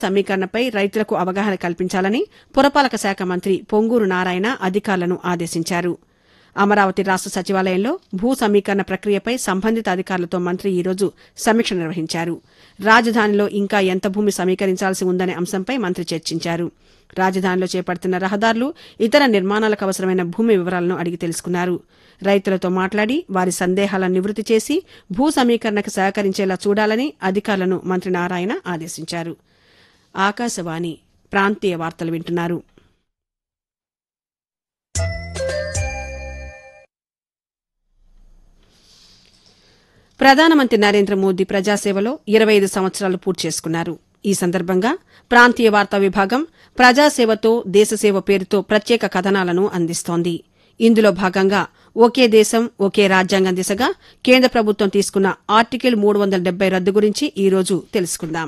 సమీకరణపై రైతులకు అవగాహన కల్పించాలని పురపాలక శాఖ మంత్రి పొంగూరు నారాయణ అధికారులను ఆదేశించారు. అమరావతి రాష్ట సచివాలయంలో భూ సమీకరణ ప్రక్రియపై సంబంధిత అధికారులతో మంత్రి ఈరోజు సమీక్ష నిర్వహించారు. రాజధానిలో ఇంకా ఎంత భూమి సమీకరించాల్సి ఉందనే అంశంపై మంత్రి చర్చించారు. రాజధానిలో చేపడుతున్న రహదారులు, ఇతర నిర్మాణాలకు అవసరమైన భూమి వివరాలను అడిగి తెలుసుకున్నారు. రైతులతో మాట్లాడి వారి సందేహాలను నివృత్తి చేసి భూ సమీకరణకు సహకరించేలా చూడాలని అధికారులను మంత్రి నారాయణ ఆదేశించారు. ఆకాశవాణి ప్రాంతీయ వార్తలు వింటున్నారు. ప్రధానమంత్రి నరేంద్ర మోదీ ప్రజాసేవలో 25 సంవత్సరాలు పూర్తి చేసుకున్నారు. ఈ సందర్భంగా ప్రాంతీయ వార్తా విభాగం ప్రజాసేవతో దేశసేవ పేరుతో ప్రత్యేక కథనాలను అందిస్తోంది. ఇందులో భాగంగా ఒకే దేశం ఒకే రాజ్యాంగం దిశగా కేంద్ర ప్రభుత్వం తీసుకున్న ఆర్టికల్ 370 రద్దు గురించి ఈరోజు తెలుసుకుందాం.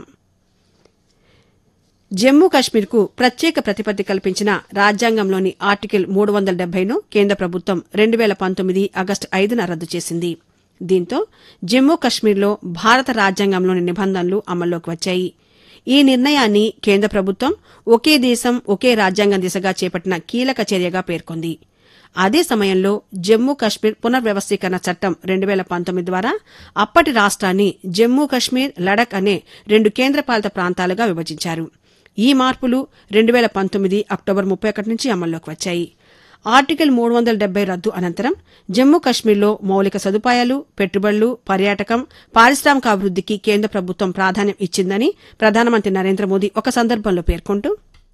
జమ్మూ కశ్మీర్కు ప్రత్యేక ప్రతిపత్తి కల్పించిన రాజ్యాంగంలోని ఆర్టికల్ 370ను కేంద్ర ప్రభుత్వం 2019 ఆగస్టు 5న రద్దు చేసింది. దీంతో జమ్మూ కశ్మీర్లో భారత రాజ్యాంగంలోని నిబంధనలు అమల్లోకి వచ్చాయి. ఈ నిర్ణయాన్ని కేంద్ర ప్రభుత్వం ఒకే దేశం ఒకే రాజ్యాంగం దిశగా చేపట్టిన కీలక చర్యగా పేర్కొంది. అదే సమయంలో జమ్మూ కశ్మీర్ పునర్వ్యవస్థీకరణ చట్టం 2019 ద్వారా అప్పటి రాష్ట్రాన్ని జమ్మూ కశ్మీర్, లడక్ అనే 2 కేంద్రపాలిత ప్రాంతాలుగా విభజించారు. ఈ మార్పులు 2019 అక్టోబర్ 31 నుంచి అమల్లోకి వచ్చాయి. ఆర్టికల్ 370 రద్దు అనంతరం జమ్మూ కశ్మీర్లో మౌలిక సదుపాయాలు, పెట్టుబడులు, పర్యాటకం, పారిశ్రామికాభివృద్దికి కేంద్ర ప్రభుత్వం ప్రాధాన్యం ఇచ్చిందని ప్రధానమంత్రి నరేంద్ర మోదీ ఒక సందర్భంలో పేర్కొంటూ,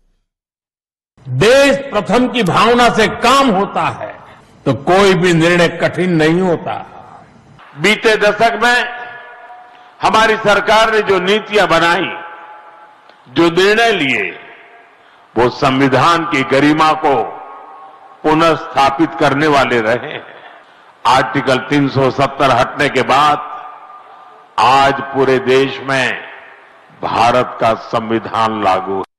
देश प्रथम की भावना से काम होता है तो कोई भी निर्णय कठिन नहीं होता। बीते दशक में हमारी सरकार ने जो नीतियां बनाई, जो निर्णय लिए, वो संविधान की गरिमा को पुनर्स्थापित करने वाले रहे हैं। आर्टिकल 370 हटने के बाद आज पूरे देश में भारत का संविधान लागू है।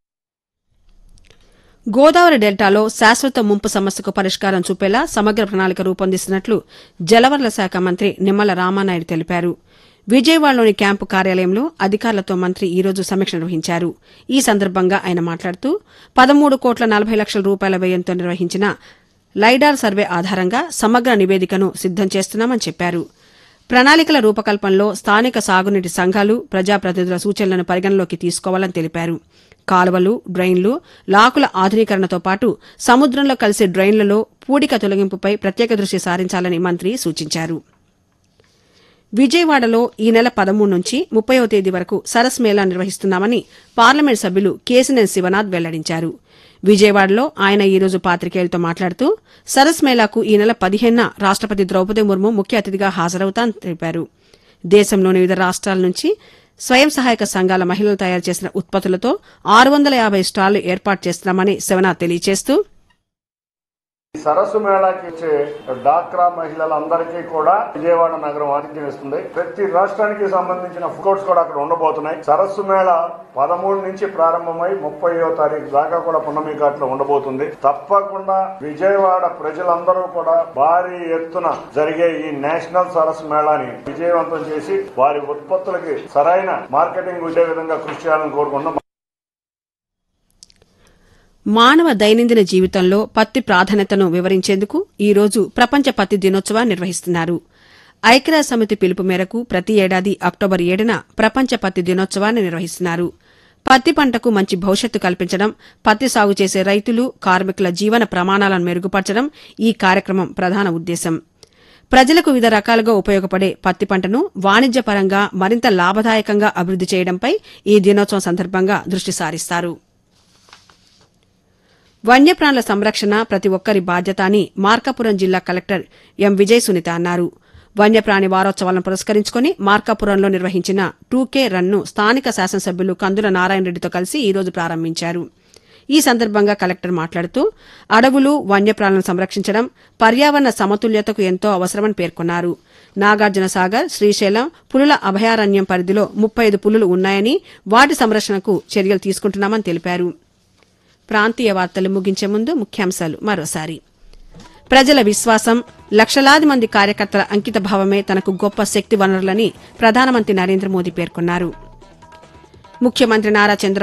గోదావరి డెల్టాలో శాశ్వత ముంపు సమస్యకు పరిష్కారం చూపేలా సమగ్ర ప్రణాళిక రూపొందిస్తున్నట్లు జలవనరుల శాఖ మంత్రి నిమ్మల రామానాయుడు తెలిపారు. విజయవాడలోని క్యాంపు కార్యాలయంలో అధికారులతో మంత్రి ఈరోజు సమీక్ష నిర్వహించారు. ఈ సందర్భంగా ఆయన మాట్లాడుతూ 13,40,00,000 రూపాయల వ్యయంతో నిర్వహించిన లైడార్ సర్వే ఆధారంగా సమగ్ర నివేదికను సిద్దం చేస్తున్నామని చెప్పారు. ప్రణాళికల రూపకల్పనలో స్థానిక సాగునీటి సంఘాలు, ప్రజాప్రతినిధుల సూచనలను పరిగణలోకి తీసుకోవాలని తెలిపారు. కాలువలు, డ్రైన్లు, లాకుల ఆధునీకరణతో పాటు సముద్రంలో కలిసే డ్రైన్లలో పూడిక తొలగింపుపై ప్రత్యేక దృష్టి సారించాలని మంత్రి సూచించారు. విజయవాడలో ఈ నెల 13 నుంచి 30వ తేదీ వరకు సరస్ మేళా నిర్వహిస్తున్నామని పార్లమెంట్ సభ్యులు కేశినేని శివనాథ్ వెల్లడించారు. విజయవాడలో ఆయన ఈరోజు పాతికేయులతో మాట్లాడుతూ సరస్ మేళాకు ఈ నెల 15న రాష్టపతి ద్రౌపది ముర్ము ముఖ్య అతిథిగా హాజరవుతారని తెలిపారు. దేశంలోని వివిధ రాష్ట్రాల నుంచి స్వయం సహాయక సంఘాల మహిళలు తయారు చేసిన ఉత్పత్తులతో 650 స్టాళ్లు ఏర్పాటు చేస్తున్నామని శివనాథ్ తెలియజేస్తూ, సరస్సు మేళాకి వచ్చే డాక్రా మహిళలందరికీ కూడా విజయవాడ నగరం ఆతిథ్యం ఇస్తుంది. ప్రతి రాష్ట్రానికి సంబంధించిన ఫుడ్ కోర్ట్స్ కూడా అక్కడ ఉండబోతున్నాయి. సరస్సు మేళ 13 నుంచి ప్రారంభమై 30వ తారీఖు దాకా కూడా పున్నమి ఘాట్లో ఉండబోతుంది. తప్పకుండా విజయవాడ ప్రజలందరూ కూడా భారీ ఎత్తున జరిగే ఈ నేషనల్ సరస్సు మేళాని విజయవంతం చేసి వారి ఉత్పత్తులకి సరైన మార్కెటింగ్ ఉండే విధంగా కృషి చేయాలని కోరుకుంటున్నాం. మానవ దైనందిన జీవితంలో పత్తి ప్రాధాన్యతను వివరించేందుకు ఈరోజు ప్రపంచ పత్తి దినోత్సవాన్ని నిర్వహిస్తున్నారు. ఐక్యరాజ్య సమితి పిలుపు మేరకు ప్రతి ఏడాది అక్టోబర్ 7న ప్రపంచ పత్తి దినోత్సవాన్ని నిర్వహిస్తున్నారు. పత్తి పంటకు మంచి భవిష్యత్తు కల్పించడం, పత్తి సాగు చేసే రైతులు, కార్మికుల జీవన ప్రమాణాలను మెరుగుపరచడం ఈ కార్యక్రమం ప్రధాన ఉద్దేశం. ప్రజలకు వివిధ రకాలుగా ఉపయోగపడే పత్తి పంటను వాణిజ్యపరంగా మరింత లాభదాయకంగా అభివృద్ది చేయడంపై ఈ దినోత్సవం సందర్భంగా దృష్టి సారిస్తారు. వన్యప్రాణుల సంరక్షణ ప్రతి ఒక్కరి బాధ్యత అని మార్కాపురం జిల్లా కలెక్టర్ ఎం విజయ సునీత అన్నారు. వన్యప్రాణి వారోత్సవాలను పురస్కరించుకుని మార్కాపురంలో నిర్వహించిన 2K రన్ను స్థానిక శాసనసభ్యులు కందుల నారాయణరెడ్డితో కలిసి ఈరోజు ప్రారంభించారు. ఈ సందర్భంగా కలెక్టర్ మాట్లాడుతూ అడవులు, వన్యప్రాణులను సంరక్షించడం పర్యావరణ సమతుల్యతకు ఎంతో అవసరమని పేర్కొన్నారు. నాగార్జునసాగర్, శ్రీశైలం పులుల అభయారణ్యం పరిధిలో 35 పులులు ఉన్నాయని వాటి సంరక్షణకు చర్యలు తీసుకుంటున్నామని తెలిపారు. ప్రాంతీయ వార్తలు ముగించే ముందు ముఖ్యాంశాలు మరోసారి. ప్రజల విశ్వాసం, లక్షలాది మంది కార్యకర్తల అంకితభావమే తనకు గొప్ప శక్తి వనరులని ప్రధానమంత్రి నరేంద్ర మోదీ పేర్కొన్నారు. ముఖ్యమంత్రి నారా చంద్రబాబు